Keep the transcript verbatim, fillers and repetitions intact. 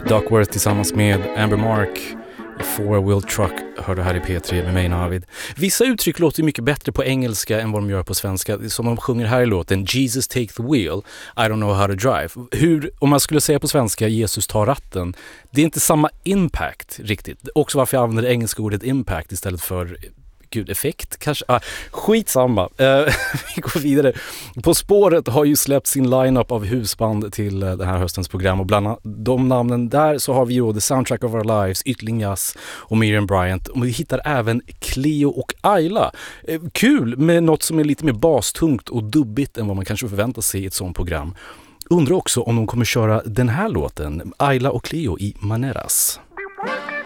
Duckworth tillsammans med Amber Mark. Four Wheel Truck hörde här i P tre med mig, Navid. Vissa uttryck låter mycket bättre på engelska än vad de gör på svenska. Som de sjunger här i låten, Jesus take the wheel, I don't know how to drive. Hur, om man skulle säga på svenska, Jesus tar ratten, det är inte samma impact riktigt. Också varför jag använder det engelska ordet impact istället för gud, effekt kanske. Ah, skitsamma. Uh, vi går vidare. På spåret har ju släppt sin lineup av husband till uh, den här höstens program, och bland de namnen där så har vi ju The Soundtrack of Our Lives, Ytling Jazz och Miriam Bryant, och vi hittar även Cleo och Ayla. Uh, kul med något som är lite mer bastungt och dubbigt än vad man kanske förväntar sig i ett sånt program. Undrar också om de kommer köra den här låten, Ayla och Cleo i Maneras.